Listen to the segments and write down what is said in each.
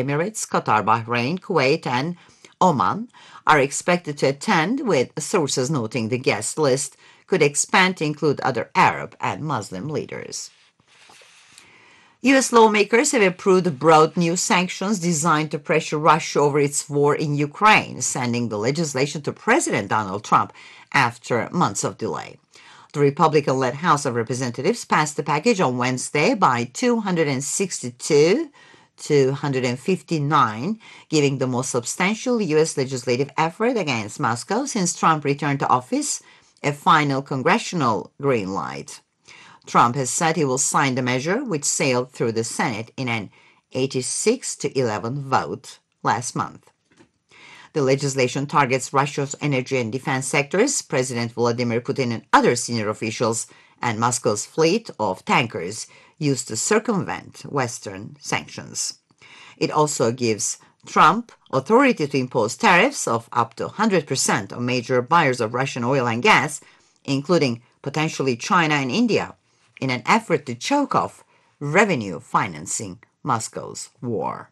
Emirates, Qatar, Bahrain, Kuwait, and Oman are expected to attend, with sources noting the guest list could expand to include other Arab and Muslim leaders. U.S. lawmakers have approved broad new sanctions designed to pressure Russia over its war in Ukraine, sending the legislation to President Donald Trump after months of delay. The Republican-led House of Representatives passed the package on Wednesday by 262 to 159, giving the most substantial U.S. legislative effort against Moscow since Trump returned to office a final congressional green light. Trump has said he will sign the measure, which sailed through the Senate in an 86-11 vote last month. The legislation targets Russia's energy and defense sectors, President Vladimir Putin and other senior officials, and Moscow's fleet of tankers used to circumvent Western sanctions. It also gives Trump authority to impose tariffs of up to 100% on major buyers of Russian oil and gas, including potentially China and India, in an effort to choke off revenue financing Moscow's war.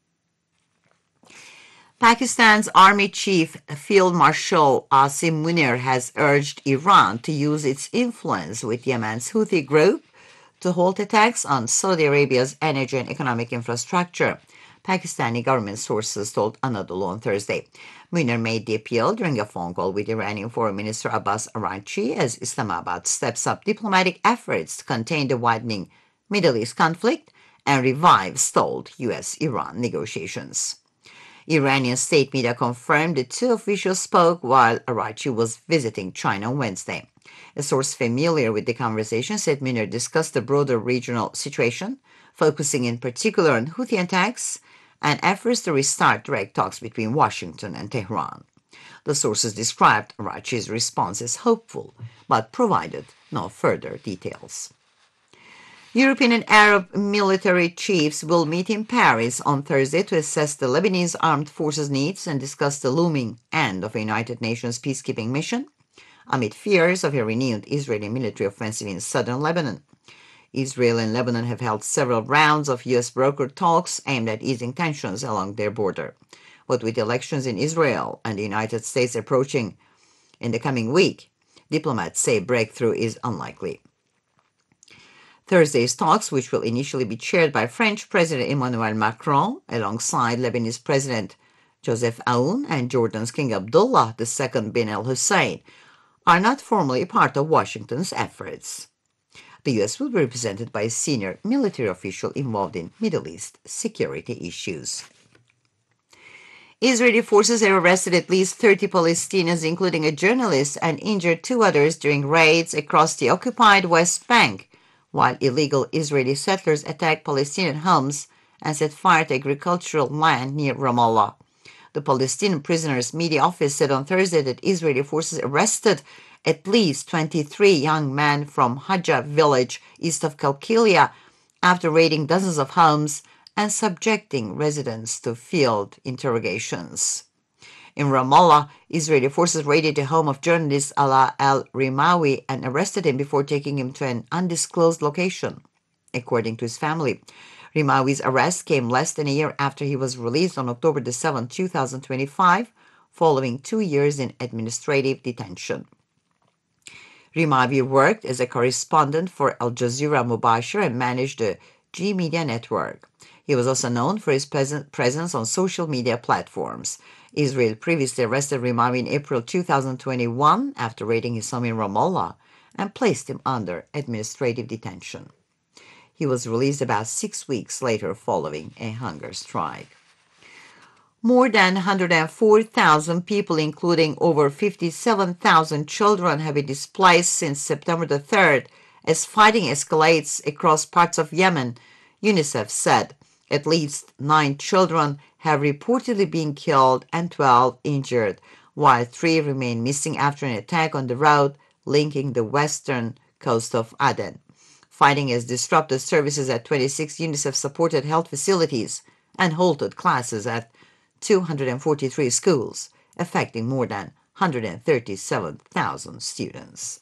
Pakistan's Army Chief Field Marshal Asim Munir has urged Iran to use its influence with Yemen's Houthi group to halt attacks on Saudi Arabia's energy and economic infrastructure, Pakistani government sources told Anadolu on Thursday. Munir made the appeal during a phone call with Iranian Foreign Minister Abbas Araghchi as Islamabad steps up diplomatic efforts to contain the widening Middle East conflict and revive stalled U.S.-Iran negotiations. Iranian state media confirmed the two officials spoke while Araghchi was visiting China on Wednesday. A source familiar with the conversation said Munir discussed the broader regional situation, focusing in particular on Houthi attacks and efforts to restart direct talks between Washington and Tehran. The sources described Araghchi's response as hopeful, but provided no further details. European and Arab military chiefs will meet in Paris on Thursday to assess the Lebanese armed forces' needs and discuss the looming end of a United Nations peacekeeping mission, amid fears of a renewed Israeli military offensive in southern Lebanon. Israel and Lebanon have held several rounds of U.S.-brokered talks aimed at easing tensions along their border. But with elections in Israel and the United States approaching in the coming week, diplomats say breakthrough is unlikely. Thursday's talks, which will initially be chaired by French President Emmanuel Macron, alongside Lebanese President Joseph Aoun and Jordan's King Abdullah II bin al-Hussein, are not formally part of Washington's efforts. The U.S. will be represented by a senior military official involved in Middle East security issues. Israeli forces have arrested at least 30 Palestinians, including a journalist, and injured 2 others during raids across the occupied West Bank, while illegal Israeli settlers attacked Palestinian homes and set fire to agricultural land near Ramallah. The Palestinian prisoners' media office said on Thursday that Israeli forces arrested at least 23 young men from Hajjah village east of Qalqilia after raiding dozens of homes and subjecting residents to field interrogations. In Ramallah, Israeli forces raided the home of journalist Alaa al-Rimawi and arrested him before taking him to an undisclosed location, according to his family. Rimawi's arrest came less than a year after he was released on October 7, 2025, following 2 years in administrative detention. Rimawi worked as a correspondent for Al Jazeera Mubashir and managed the G Media network. He was also known for his presence on social media platforms. Israel previously arrested Rimawi in April 2021 after raiding his home in Ramallah and placed him under administrative detention. He was released about 6 weeks later following a hunger strike. More than 104,000 people, including over 57,000 children, have been displaced since September 3rd as fighting escalates across parts of Yemen, UNICEF said. At least 9 children have reportedly been killed and 12 injured, while 3 remain missing after an attack on the road linking the western coast of Aden. Fighting has disrupted services at 26 UNICEF-supported health facilities and halted classes at 243 schools, affecting more than 137,000 students.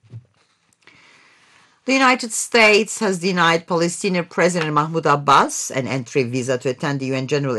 The United States has denied Palestinian President Mahmoud Abbas an entry visa to attend the UN General